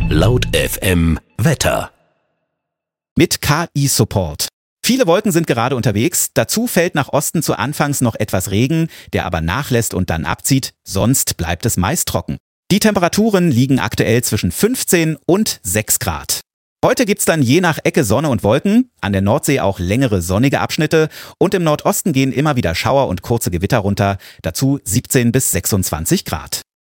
Laut FM Wetter. Mit KI-Support. Viele Wolken sind gerade unterwegs. Dazu fällt nach Osten zu Anfangs noch etwas Regen, der aber nachlässt und dann abzieht. Sonst bleibt es meist trocken. Die Temperaturen liegen aktuell zwischen 15 und 6 Grad. Heute gibt's dann je nach Ecke Sonne und Wolken, an der Nordsee auch längere sonnige Abschnitte und im Nordosten gehen immer wieder Schauer und kurze Gewitter runter, dazu 17 bis 26 Grad.